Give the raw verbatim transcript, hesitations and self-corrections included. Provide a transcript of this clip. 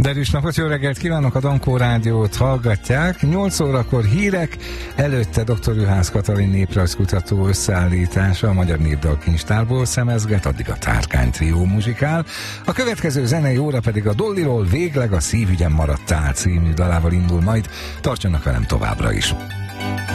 Derűs napot, jó reggelt kívánok, a Dankó Rádiót hallgatják. nyolc órakor hírek, előtte dr. Juhász Katalin néprajzkutató összeállítása a Magyar Népdalkincstárból szemezget, addig a Tárkány trió muzsikál. A következő zenei óra pedig a Dollyról Végleg a szívügyem maradtál című dalával indul majd, tartsanak velem továbbra is.